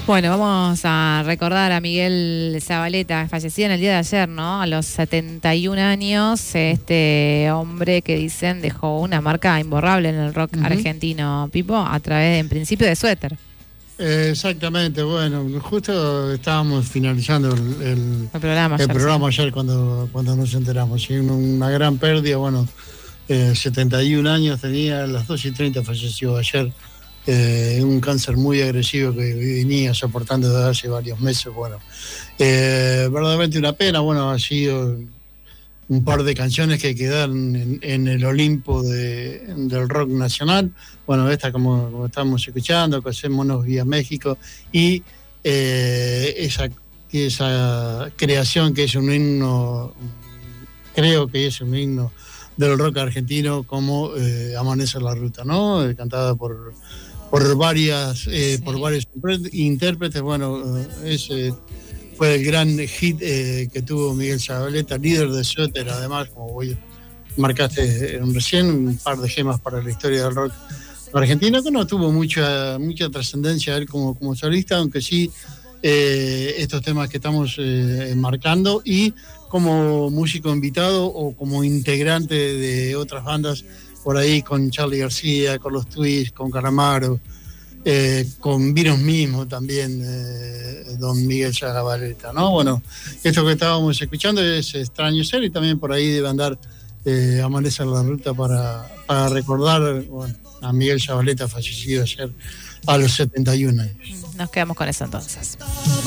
Bueno, vamos a recordar a Miguel Zavaleta, fallecido en el día de ayer, ¿no? A los 71 años, este hombre que dicen dejó una marca imborrable en el rock argentino, Pipo, a través, en principio, de Suéter. Exactamente, bueno, justo estábamos finalizando el programa ayer cuando nos enteramos. Sí, una gran pérdida, bueno, 71 años tenía, a las 2:30 falleció ayer. Un cáncer muy agresivo que venía soportando desde hace varios meses. Bueno, verdaderamente una pena. Bueno, ha sido un par de canciones que quedaron en el Olimpo del rock nacional. Bueno, esta como estamos escuchando, que hacemos vía México, y esa creación que es un himno, creo que es un himno del rock argentino, como Amanece la Ruta, ¿no? Cantada por varios intérpretes. Bueno, ese fue el gran hit que tuvo Miguel Zavaleta, líder de Suéter, además, como vos marcaste recién, un par de gemas para la historia del rock argentino, que no tuvo mucha trascendencia él como solista, aunque sí estos temas que estamos marcando, y como músico invitado o como integrante de otras bandas por ahí, con Charly García, con los Twists, con Calamaro, con Virus mismo también, don Miguel Zavaleta, ¿no? Bueno, esto que estábamos escuchando es Extraño Ser, y también por ahí debe andar Amanece la Ruta para recordar, bueno, a Miguel Zavaleta, fallecido ayer a los 71 años. Nos quedamos con eso entonces.